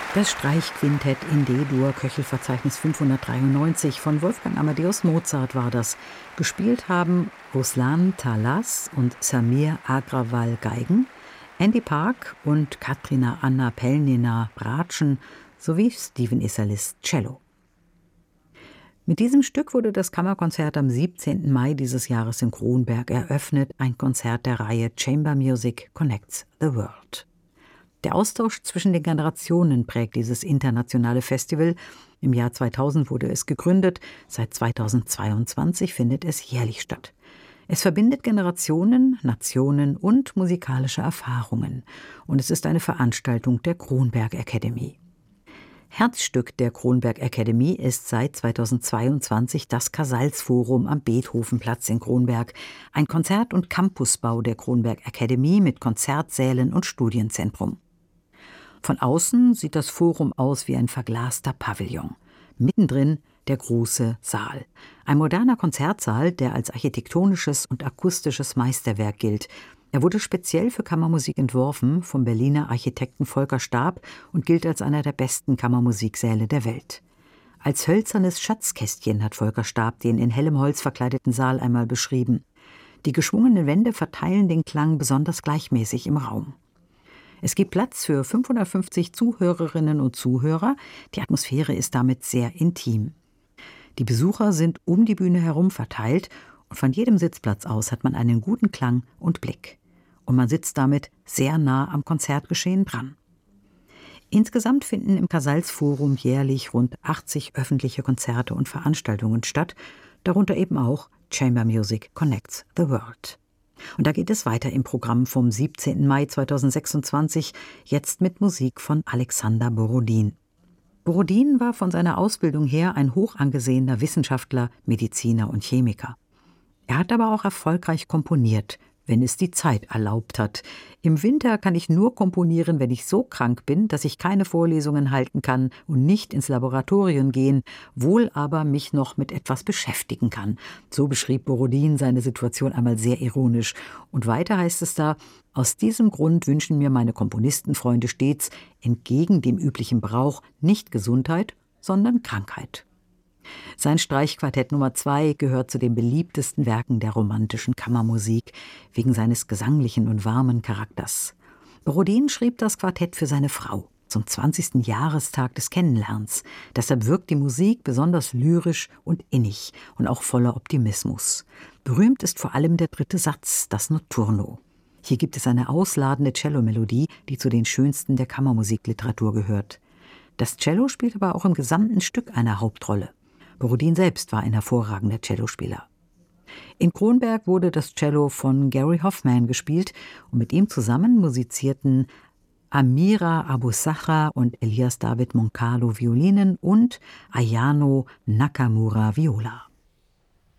Das Streichquintett in D-Dur, Köchelverzeichnis 593 von Wolfgang Amadeus Mozart war das. Gespielt haben Ruslan Talas und Samir Agrawal Geigen, Andy Park und Katrina Anna Pelnina Bratschen sowie Stephen Isserlis Cello. Mit diesem Stück wurde das Kammerkonzert am 17. Mai dieses Jahres in Kronberg eröffnet, ein Konzert der Reihe Chamber Music Connects the World. Der Austausch zwischen den Generationen prägt dieses internationale Festival. Im Jahr 2000 wurde es gegründet, seit 2022 findet es jährlich statt. Es verbindet Generationen, Nationen und musikalische Erfahrungen. Und es ist eine Veranstaltung der Kronberg Academy. Herzstück der Kronberg Academy ist seit 2022 das Casals-Forum am Beethovenplatz in Kronberg, ein Konzert- und Campusbau der Kronberg Academy mit Konzertsälen und Studienzentrum. Von außen sieht das Forum aus wie ein verglaster Pavillon. Mittendrin der große Saal. Ein moderner Konzertsaal, der als architektonisches und akustisches Meisterwerk gilt. Er wurde speziell für Kammermusik entworfen vom Berliner Architekten Volker Staab und gilt als einer der besten Kammermusiksäle der Welt. Als hölzernes Schatzkästchen hat Volker Staab den in hellem Holz verkleideten Saal einmal beschrieben. Die geschwungenen Wände verteilen den Klang besonders gleichmäßig im Raum. Es gibt Platz für 550 Zuhörerinnen und Zuhörer. Die Atmosphäre ist damit sehr intim. Die Besucher sind um die Bühne herum verteilt und von jedem Sitzplatz aus hat man einen guten Klang und Blick. Und man sitzt damit sehr nah am Konzertgeschehen dran. Insgesamt finden im Casals-Forum jährlich rund 80 öffentliche Konzerte und Veranstaltungen statt, darunter eben auch Chamber Music Connects the World. Und da geht es weiter im Programm vom 17. Mai 2026, jetzt mit Musik von Alexander Borodin. Borodin war von seiner Ausbildung her ein hoch angesehener Wissenschaftler, Mediziner und Chemiker. Er hat aber auch erfolgreich komponiert, wenn es die Zeit erlaubt hat. Im Winter kann ich nur komponieren, wenn ich so krank bin, dass ich keine Vorlesungen halten kann und nicht ins Laboratorium gehen, wohl aber mich noch mit etwas beschäftigen kann. So beschrieb Borodin seine Situation einmal sehr ironisch. Und weiter heißt es da: Aus diesem Grund wünschen mir meine Komponistenfreunde stets, entgegen dem üblichen Brauch, nicht Gesundheit, sondern Krankheit. Sein Streichquartett Nummer 2 gehört zu den beliebtesten Werken der romantischen Kammermusik, wegen seines gesanglichen und warmen Charakters. Borodin schrieb das Quartett für seine Frau, zum 20. Jahrestag des Kennenlernens. Deshalb wirkt die Musik besonders lyrisch und innig und auch voller Optimismus. Berühmt ist vor allem der 3. Satz, das Notturno. Hier gibt es eine ausladende Cellomelodie, die zu den schönsten der Kammermusikliteratur gehört. Das Cello spielt aber auch im gesamten Stück eine Hauptrolle. Borodin selbst war ein hervorragender Cellospieler. In Kronberg wurde das Cello von Gary Hoffman gespielt und mit ihm zusammen musizierten Amira Abusachra und Elias David Moncalo Violinen und Ayano Nakamura Viola.